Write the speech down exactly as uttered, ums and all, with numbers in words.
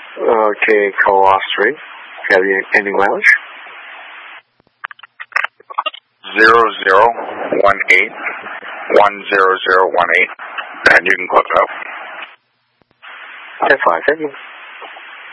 Okay, call Osprey. Have you ending mileage? Zero zero one eight one zero zero one eight, and you can close out. ten five, thank you.